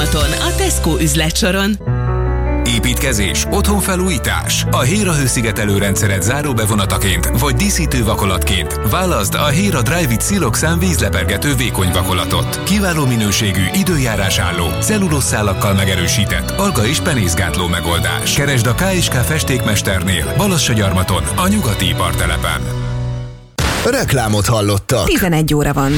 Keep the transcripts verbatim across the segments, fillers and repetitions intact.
Gyarmaton, a Tesco üzletsoron. Építkezés, otthonfelújítás. A Héra hőszigetelő rendszeret záróbevonataként vagy díszítő vakolatként válaszd a Héra Dryvit Siloxan vízlepergető vékony vakolatot. Kiváló minőségű, időjárásálló, cellulószálakkal megerősített, alga és penészgátló megoldás. Keresd a ká és ká festékmesternél, Balassagyarmaton, a nyugati ipartelepen. Reklámot hallottak. tizenegy óra van.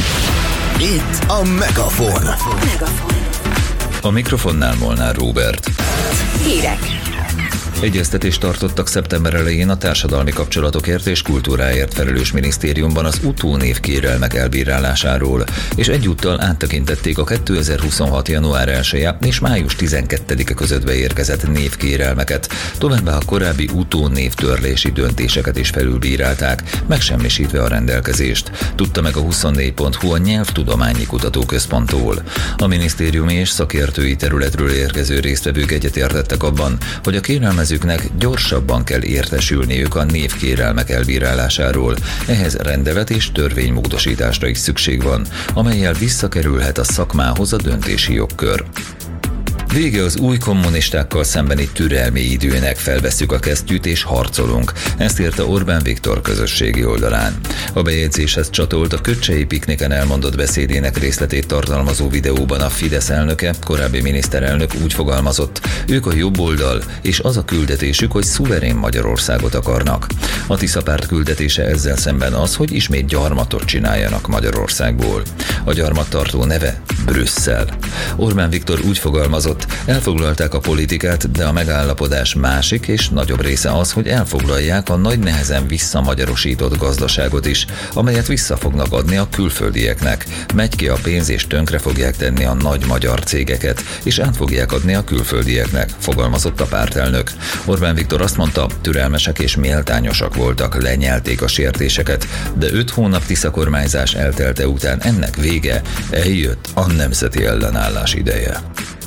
Itt a Megafon. Megafon. A mikrofonnál Molnár Róbert. Hírek. Egyeztetést tartottak szeptember elején a társadalmi kapcsolatokért és kultúráért felelős minisztériumban az utónév kérelmek elbírálásáról, és egyúttal áttekintették a kétezer-huszonhat. január elseje és május tizenkettedike között beérkezett névkérelmeket, továbbá a korábbi utónévtörlési döntéseket is felülbírálták, megsemmisítve a rendelkezést, tudta meg a huszonnégy pont hu a Nyelvtudományi Kutatóközponttól. A minisztériumi és szakértői területről érkező résztvevők egyetértettek abban, hogy a kérelmezőknek gyorsabban kell értesülniük a névkérelmek elbírálásáról. Ehhez rendelet és törvénymódosításra is szükség van, amellyel visszakerülhet a szakmához a döntési jogkör. Vége az új kommunistákkal szembeni türelmi időnek, felvesszük a kesztyűt és harcolunk. Ezt írta Orbán Viktor közösségi oldalán. A bejegyzéshez csatolt a Köcsei pikniken elmondott beszédének részletét tartalmazó videóban a Fidesz elnöke, korábbi miniszterelnök úgy fogalmazott: ők a jobb oldal, és az a küldetésük, hogy szuverén Magyarországot akarnak. A Tisza párt küldetése ezzel szemben az, hogy ismét gyarmatot csináljanak Magyarországból. A gyarmattartó neve Brüsszel. Orbán Viktor úgy fogalmazott: elfoglalták a politikát, de a megállapodás másik és nagyobb része az, hogy elfoglalják a nagy nehezen visszamagyarosított gazdaságot is, amelyet vissza fognak adni a külföldieknek. Megy ki a pénz és tönkre fogják tenni a nagy magyar cégeket, és át fogják adni a külföldieknek, fogalmazott a pártelnök. Orbán Viktor azt mondta, türelmesek és méltányosak voltak, lenyelték a sértéseket, de öt hónap Tisza kormányzás eltelte után ennek vége, eljött a nemzeti ellenállás ideje.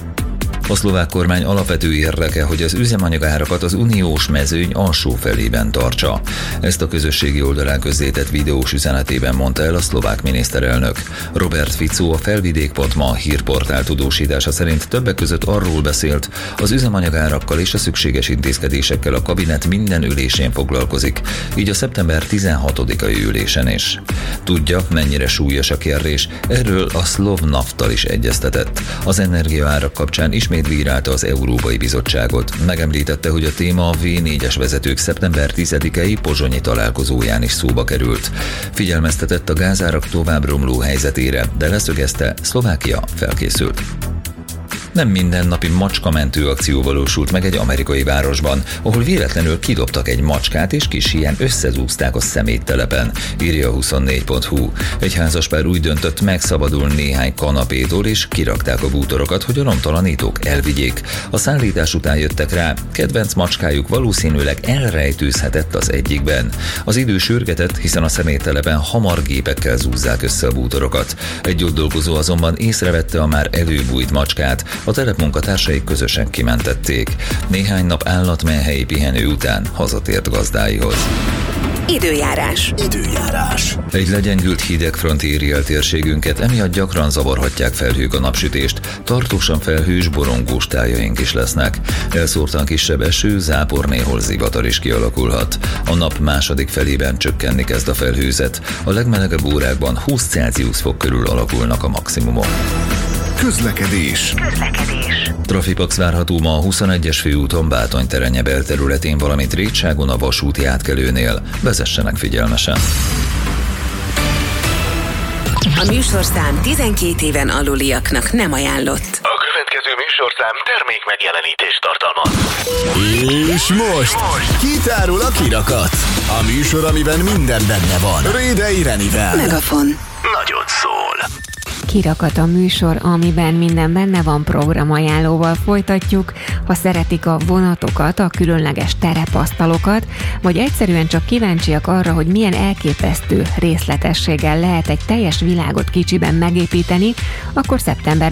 A szlovák kormány alapvető érdeke, hogy az üzemanyagárakat az uniós mezőny alsó felében tartsa. Ezt a közösségi oldalán közzétett videós üzenetében mondta el a szlovák miniszterelnök. Robert Fico a felvidék pont ma hírportál tudósítása szerint többek között arról beszélt, az üzemanyagárakkal és a szükséges intézkedésekkel a kabinet minden ülésén foglalkozik, így a szeptember tizenhatodikai ülésen is. Tudja, mennyire súlyos a kérdés, erről a Slovnafttal is egyeztetett. Az energiaárak kapcsán ismét bírálta az Európai Bizottságot. Megemlítette, hogy a téma a vé négyes vezetők szeptember tizedikei pozsonyi találkozóján is szóba került. Figyelmeztetett a gázárak tovább romló helyzetére, de leszögezte, Szlovákia felkészült. Nem mindennapi macskamentő akció valósult meg egy amerikai városban, ahol véletlenül kidobtak egy macskát és kis híján összezúzták a szeméttelepen, írja a huszonnégy pont hu. Egy házaspár úgy döntött, megszabadul néhány kanapétól és kirakták a bútorokat, hogy a lomtalanítók elvigyék. A szállítás után jöttek rá, kedvenc macskájuk valószínűleg elrejtőzhetett az egyikben. Az idő sürgetett, hiszen a szeméttelepen hamar gépekkel zúzzák össze a bútorokat. Egy ott dolgozó azonban észrevette a már előbújt macskát, a telepmunkatársaik közösen kimentették. Néhány nap állatmenhelyi pihenő után hazatért gazdáihoz. Időjárás. Időjárás. Egy legyengült hidegfront éri el térségünket, emiatt gyakran zavarhatják felhők a napsütést, tartósan felhős, borongós tájaink is lesznek. Elszórtan kisebb eső, zápor, néhol zivatar is kialakulhat. A nap második felében csökkenni kezd a felhőzet. A legmelegebb órákban húsz Celsius fok körül alakulnak a maximumok. Közlekedés. Közlekedés. Trafipax várható ma a huszonegyes főúton Bátony-Terenye belterületén, valamint Rétságon a vasúti átkelőnél. Vezessenek figyelmesen. A műsorszám tizenkét éven aluliaknak nem ajánlott. A következő műsorszám termék megjelenítést tartalmaz. És most kitárul a kirakat. A műsor, amiben minden benne van. Rédei Renivel. Megafon. Nagyon szól. Kirakat a műsor, amiben minden benne van, programajánlóval folytatjuk. Ha szeretik a vonatokat, a különleges terepasztalokat, vagy egyszerűen csak kíváncsiak arra, hogy milyen elképesztő részletességgel lehet egy teljes világot kicsiben megépíteni, akkor szeptember